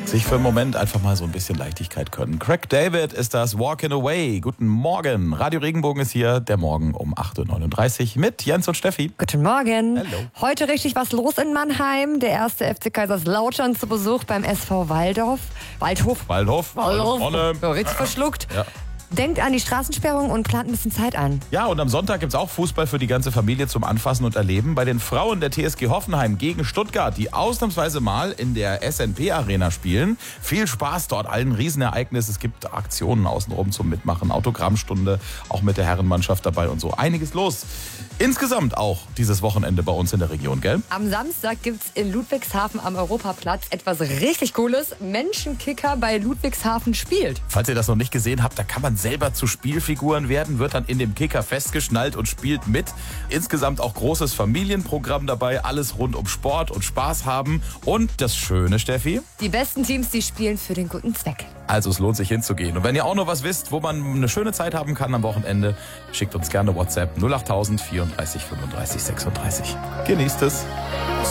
sich für einen Moment einfach mal so ein bisschen Leichtigkeit gönnen. Craig David ist das, Walking Away. Guten Morgen. Radio Regenbogen ist hier, der Morgen um 8.39 Uhr mit Jens und Steffi. Guten Morgen. Hallo. Heute richtig was los in Mannheim. Der erste FC Kaiserslautern zu Besuch beim SV Waldhof. Waldhof. So, richtig verschluckt. Ja. Denkt an die Straßensperrung und plant ein bisschen Zeit an. Ja, und am Sonntag gibt's auch Fußball für die ganze Familie zum Anfassen und Erleben. Bei den Frauen der TSG Hoffenheim gegen Stuttgart, die ausnahmsweise mal in der SNP-Arena spielen. Viel Spaß dort, allen Riesenereignis. Es gibt Aktionen außenrum zum Mitmachen, Autogrammstunde, auch mit der Herrenmannschaft dabei und so. Einiges los. Insgesamt auch dieses Wochenende bei uns in der Region, gell? Am Samstag gibt's in Ludwigshafen am Europaplatz etwas richtig Cooles. Menschenkicker bei Ludwigshafen spielt. Falls ihr das noch nicht gesehen habt, da kann man selber zu Spielfiguren werden, wird dann in dem Kicker festgeschnallt und spielt mit. Insgesamt auch großes Familienprogramm dabei, alles rund um Sport und Spaß haben. Und das Schöne, Steffi? Die besten Teams, die spielen für den guten Zweck. Also es lohnt sich hinzugehen. Und wenn ihr auch noch was wisst, wo man eine schöne Zeit haben kann am Wochenende, schickt uns gerne WhatsApp 08000 34 35 36. Genießt es.